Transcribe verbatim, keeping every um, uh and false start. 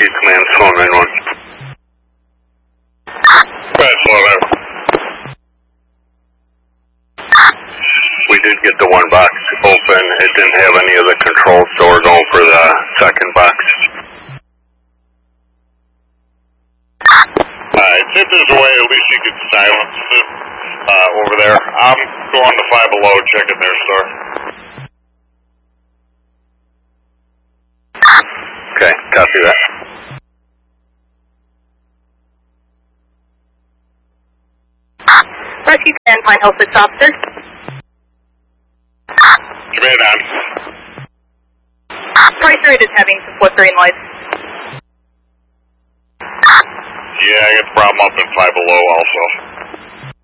Rescue Command, phone nine one. Right, slow down. We did get the one box open. It didn't have any of the controls, so we're going for the second box. Alright, if there's a way, at least you could silence it uh, over there. I'm going to Five Below, checking their store. Okay, copy that. Rescue Command, Pine Hill six officer. Command on. Price rate is having some flickering lights. Yeah, I got the problem up in Five Below also.